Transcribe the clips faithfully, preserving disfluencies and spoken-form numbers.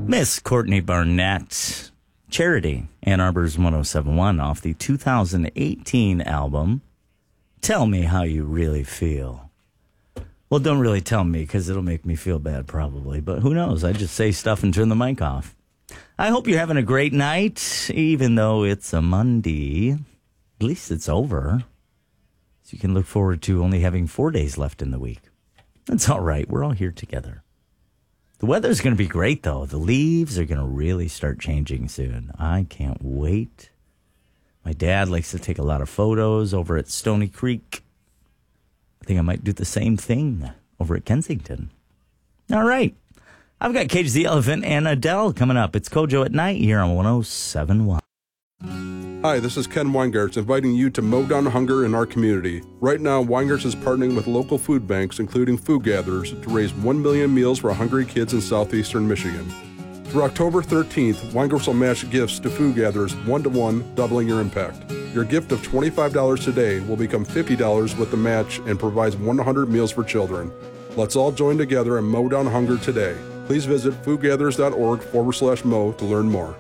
Miss Courtney Barnett, Charity, Ann Arbor's one oh seven point one off the two thousand eighteen album, Tell Me How You Really Feel. Well, don't really tell me because it'll make me feel bad probably, but who knows? I just say stuff and turn the mic off. I hope you're having a great night, even though it's a Monday. At least it's over. So you can look forward to only having four days left in the week. That's all right. We're all here together. The weather's going to be great, though. The leaves are going to really start changing soon. I can't wait. My dad likes to take a lot of photos over at Stony Creek. I think I might do the same thing over at Kensington. All right. I've got Cage the Elephant and Adele coming up. It's Kojo at Night here on one oh seven point one. Hi, this is Ken Weingartz inviting you to mow down hunger in our community. Right now, Weingartz is partnering with local food banks, including Food Gatherers, to raise one million meals for hungry kids in southeastern Michigan. Through October thirteenth, Weingartz will match gifts to Food Gatherers one-to-one, doubling your impact. Your gift of twenty-five dollars today will become fifty dollars with the match and provides one hundred meals for children. Let's all join together and mow down hunger today. Please visit foodgatherers.org forward slash mow to learn more.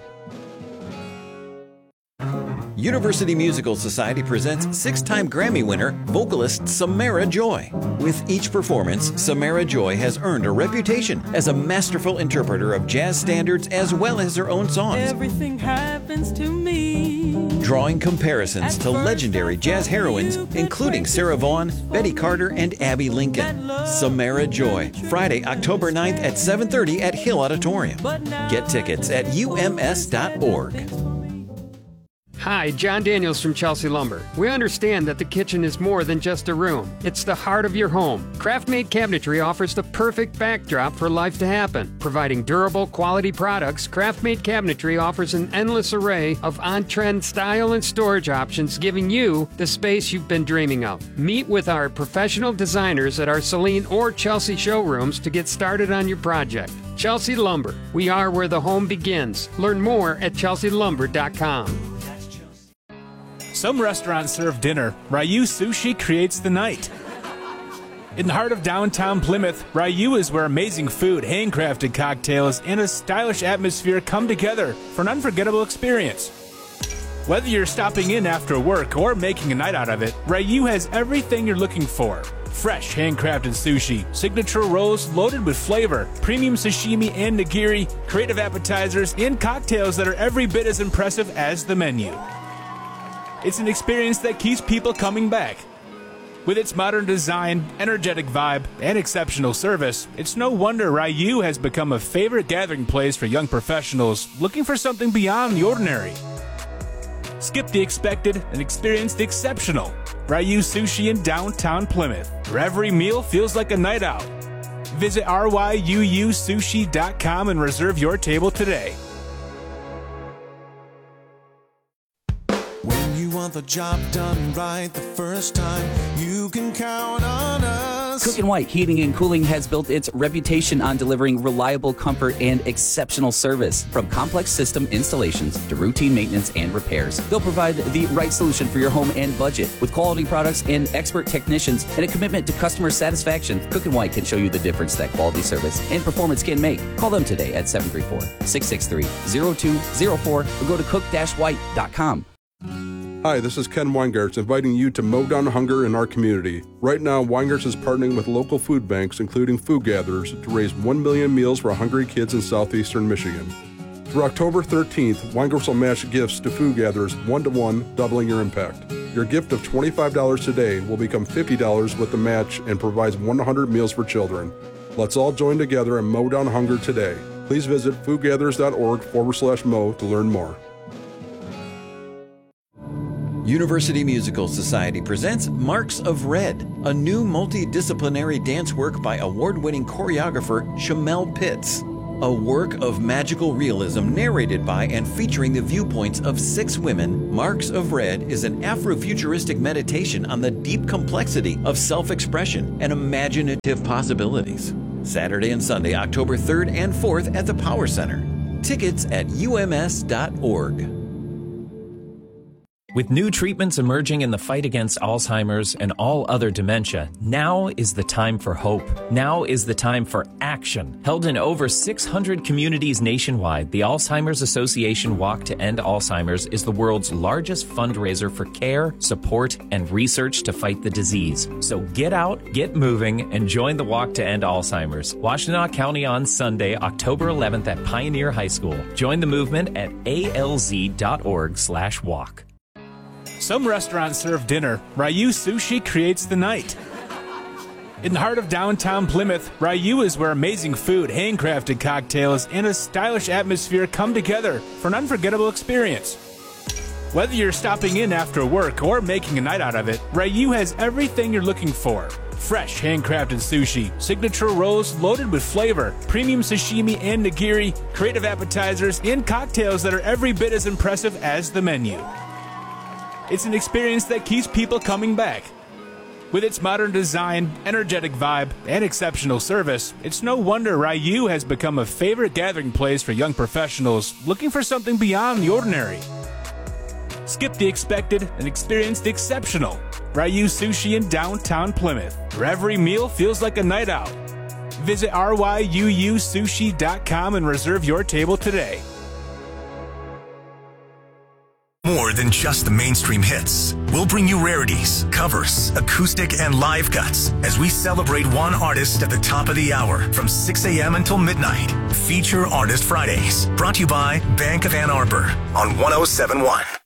University Musical Society presents six-time Grammy winner, vocalist Samara Joy. With each performance, Samara Joy has earned a reputation as a masterful interpreter of jazz standards as well as her own songs. Everything happens to me. Drawing comparisons to legendary jazz heroines, including Sarah Vaughan, Betty Carter, and Abby Lincoln. Samara Joy, Friday, October ninth at seven thirty at Hill Auditorium. Get tickets at U M S dot org. Hi, John Daniels from Chelsea Lumber. We understand that the kitchen is more than just a room. It's the heart of your home. Craft-made cabinetry offers the perfect backdrop for life to happen. Providing durable, quality products, Craft-made cabinetry offers an endless array of on-trend style and storage options, giving you the space you've been dreaming of. Meet with our professional designers at our Saline or Chelsea showrooms to get started on your project. Chelsea Lumber. We are where the home begins. Learn more at chelsea lumber dot com. Some restaurants serve dinner. Ryu Sushi creates the night. In the heart of downtown Plymouth, Ryu is where amazing food, handcrafted cocktails, and a stylish atmosphere come together for an unforgettable experience. Whether you're stopping in after work or making a night out of it, Ryu has everything you're looking for. Fresh handcrafted sushi, signature rolls loaded with flavor, premium sashimi and nigiri, creative appetizers, and cocktails that are every bit as impressive as the menu. It's an experience that keeps people coming back. With its modern design, energetic vibe, and exceptional service, it's no wonder Ryu has become a favorite gathering place for young professionals looking for something beyond the ordinary. Skip the expected and experience the exceptional. Ryu Sushi in downtown Plymouth, where every meal feels like a night out. Visit R Y U U sushi dot com and reserve your table today. Want the job done right the first time, you can count on us. Cook and White Heating and Cooling has built its reputation on delivering reliable comfort and exceptional service. From complex system installations to routine maintenance and repairs, they'll provide the right solution for your home and budget. With quality products and expert technicians and a commitment to customer satisfaction, Cook and White can show you the difference that quality service and performance can make. Call them today at seven three four, six six three, zero two zero four or go to cook dash white dot com. Hi, this is Ken Weingartz inviting you to mow down hunger in our community. Right now, Weingartz is partnering with local food banks, including Food Gatherers, to raise one million meals for hungry kids in southeastern Michigan. Through October thirteenth, Weingartz will match gifts to Food Gatherers one-to-one, doubling your impact. Your gift of twenty-five dollars today will become fifty dollars with the match and provides one hundred meals for children. Let's all join together and mow down hunger today. Please visit foodgatherers.org forward slash mow to learn more. University Musical Society presents Marks of Red, a new multidisciplinary dance work by award-winning choreographer Shamel Pitts. A work of magical realism narrated by and featuring the viewpoints of six women, Marks of Red is an Afrofuturistic meditation on the deep complexity of self-expression and imaginative possibilities. Saturday and Sunday, October third and fourth at the Power Center. Tickets at U M S dot org. With new treatments emerging in the fight against Alzheimer's and all other dementia, now is the time for hope. Now is the time for action. Held in over six hundred communities nationwide, the Alzheimer's Association Walk to End Alzheimer's is the world's largest fundraiser for care, support, and research to fight the disease. So get out, get moving, and join the Walk to End Alzheimer's. Washtenaw County on Sunday, October eleventh at Pioneer High School. Join the movement at alz.org slash walk. Some restaurants serve dinner. Ryu Sushi creates the night. In the heart of downtown Plymouth, Ryu is where amazing food, handcrafted cocktails, and a stylish atmosphere come together for an unforgettable experience. Whether you're stopping in after work or making a night out of it, Ryu has everything you're looking for. Fresh handcrafted sushi, signature rolls loaded with flavor, premium sashimi and nigiri, creative appetizers, and cocktails that are every bit as impressive as the menu. It's an experience that keeps people coming back. With its modern design, energetic vibe, and exceptional service, it's no wonder Ryu has become a favorite gathering place for young professionals looking for something beyond the ordinary. Skip the expected and experience the exceptional. Ryu Sushi in downtown Plymouth, where every meal feels like a night out. Visit R Y U U sushi dot com and reserve your table today. More than just the mainstream hits. We'll bring you rarities, covers, acoustic, and live cuts as we celebrate one artist at the top of the hour from six a.m. until midnight. Feature Artist Fridays, brought to you by Bank of Ann Arbor on one oh seven point one.